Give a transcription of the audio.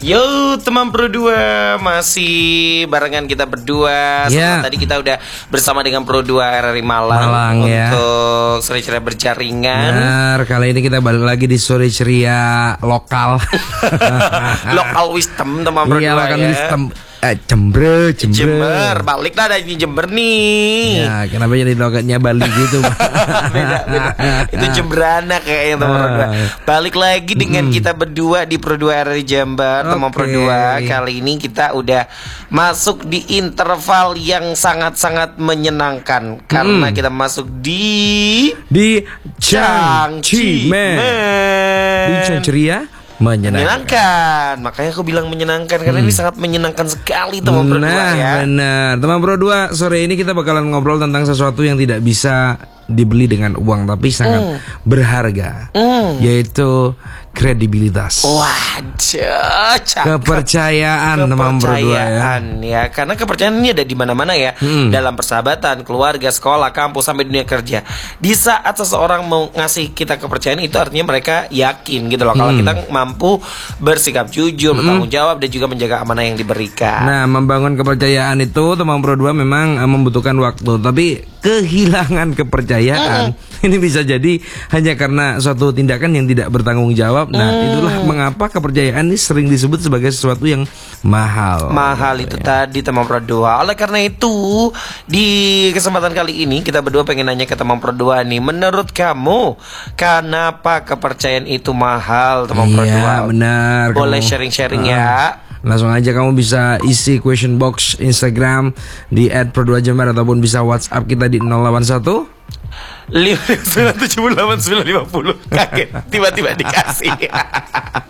Yo teman Pro 2, masih barengan kita berdua. Setelah tadi kita udah bersama dengan Pro 2 RRI Malang untuk Sore Ceria Berjaringan. Benar, kali ini kita balik lagi di Sore Ceria lokal. Lokal wisdom teman Pro 2 lokal ya. wisdom. Jember. Balik lah dari Jember nih. Ya, kenapa jadi logatnya Bali gitu? beda. Itu Jemberana kayaknya teman Pro 2. Balik lagi dengan kita berdua di Pro 2 RRI Jember, teman Pro 2. Kali ini kita udah masuk di interval yang sangat-sangat menyenangkan karena kita masuk di Changcimen. Di Sore Ceria menyenangkan. Makanya aku bilang menyenangkan karena ini sangat menyenangkan sekali teman Pro 2 ya. Benar. Teman Pro 2, sore ini kita bakalan ngobrol tentang sesuatu yang tidak bisa dibeli dengan uang tapi sangat berharga, yaitu kredibilitas. Waduh, kepercayaan teman Pro 2 ya. Karena kepercayaan ini ada di mana-mana ya. Dalam persahabatan, keluarga, sekolah, kampus, sampai dunia kerja. Di saat seseorang mau ngasih kita kepercayaan, itu artinya mereka yakin gitu loh kalau kita mampu bersikap jujur, bertanggung jawab, dan juga menjaga amanah yang diberikan. Nah, membangun kepercayaan itu teman Pro 2 memang membutuhkan waktu, tapi kehilangan kepercayaan ini bisa jadi hanya karena suatu tindakan yang tidak bertanggung jawab. Nah, itulah mengapa kepercayaan ini sering disebut sebagai sesuatu yang mahal. Mahal itu tadi teman Pro 2. Oleh karena itu, di kesempatan kali ini kita berdua pengen nanya ke teman Pro 2 nih, menurut kamu kenapa kepercayaan itu mahal teman Pro 2? Iya, benar. Boleh sharing-sharing ya. Langsung aja kamu bisa isi question box Instagram di @pro2jember ataupun bisa WhatsApp kita di 081 5978950. Kaget tiba-tiba dikasih.